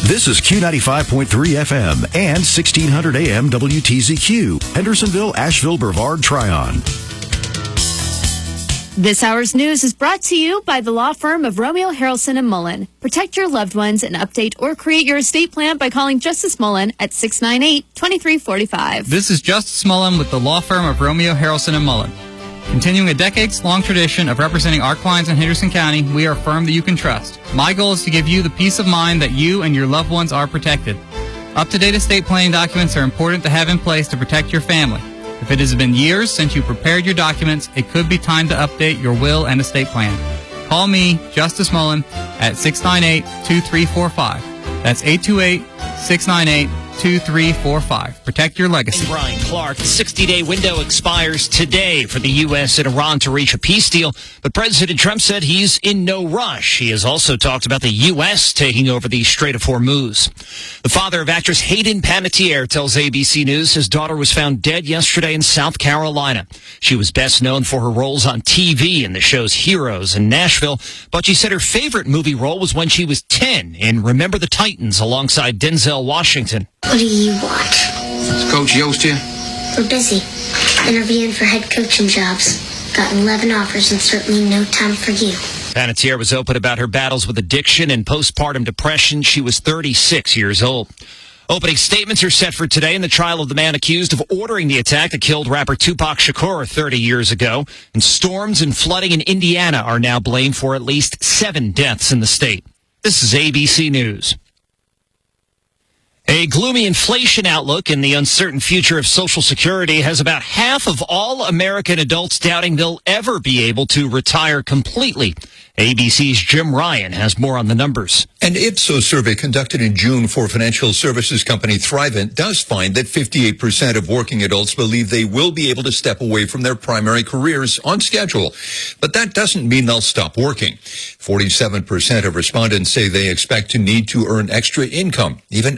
This is Q95.3 FM and 1600 AM WTZQ, Hendersonville, Asheville, Brevard, Tryon. This hour's news is brought to you by the law firm of Romeo, Harrelson & Mullen. Protect your loved ones and update or create your estate plan by calling Justice Mullen at 698-2345. This is Justice Mullen with the law firm of Romeo, Harrelson & Mullen. Continuing a decades-long tradition of representing our clients in Henderson County, we are a firm that you can trust. My goal is to give you the peace of mind that you and your loved ones are protected. Up-to-date estate planning documents are important to have in place to protect your family. If it has been years since you prepared your documents, it could be time to update your will and estate plan. Call me, Justice Mullen, at 698-2345. That's 828-698-2345. Protect your legacy. Brian Clark, the 60-day window expires today for the U.S. and Iran to reach a peace deal, but President Trump said he's in no rush. He has also talked about the U.S. taking over the Strait of Hormuz. The father of actress Hayden Panettiere tells ABC News his daughter was found dead yesterday in South Carolina. She was best known for her roles on TV in the shows Heroes and Nashville, but she said her favorite movie role was when she was 10 in Remember the Titans alongside Denzel Washington. What do you want? Is Coach Yost here? We're busy. Interviewing for head coaching jobs. Got 11 offers and certainly no time for you. Panettiere was open about her battles with addiction and postpartum depression. She was 36 years old. Opening statements are set for today in the trial of the man accused of ordering the attack that killed rapper Tupac Shakur 30 years ago. And storms and flooding in Indiana are now blamed for at least 7 deaths in the state. This is ABC News. A gloomy inflation outlook and the uncertain future of Social Security has about half of all American adults doubting they'll ever be able to retire completely. ABC's Jim Ryan has more on the numbers. An Ipsos survey conducted in June for financial services company Thrivent does find that 58% of working adults believe they will be able to step away from their primary careers on schedule. But that doesn't mean they'll stop working. 47% of respondents say they expect to need to earn extra income, even